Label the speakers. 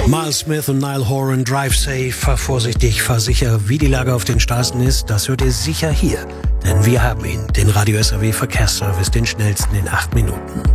Speaker 1: Miles Smith und Niall Horan, Drive Safe, fahr vorsichtig, fahr sicher. Wie die Lage auf den Straßen ist, das hört ihr sicher hier. Denn wir haben ihn, den Radio SAW Verkehrsservice, den schnellsten in 8 Minuten.